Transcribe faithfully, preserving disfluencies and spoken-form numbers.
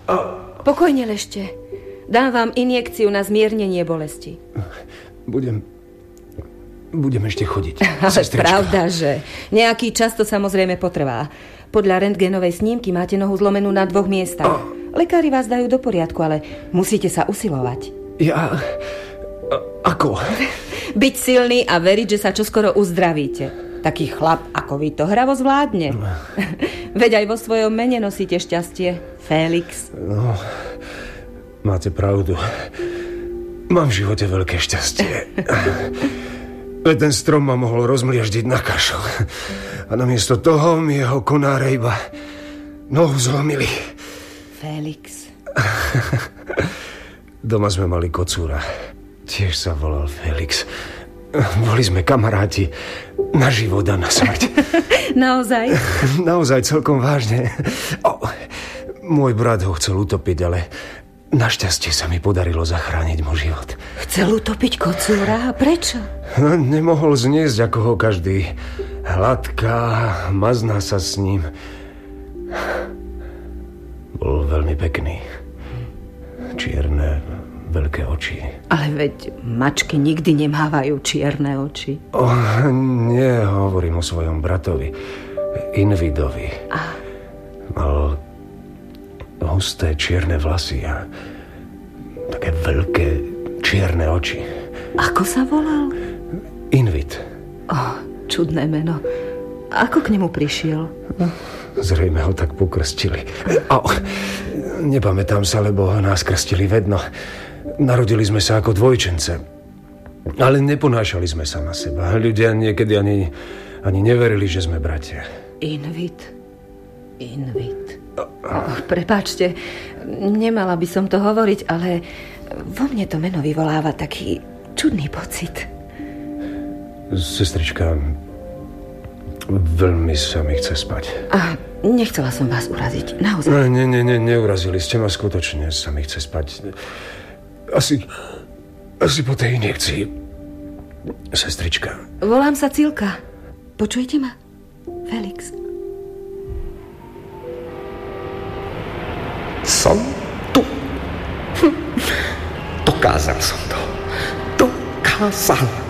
Pokojne ležte. Dám vám injekciu na zmiernenie bolesti. Budem... Budem ešte chodiť, Ale sestrička. pravda, že nejaký čas to samozrejme potrvá. Podľa rentgenovej snímky máte nohu zlomenú na dvoch miestach. Oh. Lekári vás dajú do poriadku, ale musíte sa usilovať. Ja... Ako? Byť silný a veriť, že sa čoskoro uzdravíte. Taký chlap ako vy to hravo zvládne. Veď aj vo svojom mene nosíte šťastie. Felix. No, máte pravdu. Mám v živote veľké šťastie. Veď ten strom ma mohol rozmlieždiť na kašel. A namiesto toho mi jeho konáre iba nohu zlomili. Felix. Doma sme mali kocúra. Tiež sa volal Felix. Boli sme kamaráti na život a na smrť. Naozaj? Naozaj, celkom vážne. O, môj brat ho chcel utopiť, ale našťastie sa mi podarilo zachrániť mu život. Chcel utopiť kocúra? Prečo? No, nemohol zniesť, ako ho každý. Hladká, mazná sa s ním. Bol veľmi pekný. Čierne, veľké oči. Ale veď mačky nikdy nemávajú čierne oči. O, nie, hovorím o svojom bratovi. Invidovi. A? Mal husté čierne vlasy a také veľké čierne oči. Ako sa volal? Invid. Oh, čudné meno. Ako k nemu prišiel? Zrejme ho tak pokrstili. Oh, nepamätám sa, lebo nás krstili vedno. Narodili sme sa ako dvojčence. Ale neponášali sme sa na seba. Ľudia niekedy ani, ani neverili, že sme bratia. Invid. Invid. Oh, prepáčte, nemala by som to hovoriť, ale vo mne to meno vyvoláva taký čudný pocit. Sestrička, veľmi sa mi chce spať. A nechcela som vás uraziť, naozaj. No, nie, nie, nie, neurazili ste ma, skutočne sa mi chce spať. Asi, asi po tej injekcii. Sestrička. Volám sa Cilka. Počujete ma? Felix. Som tu. Hm. Dokázal som to. Dokázal.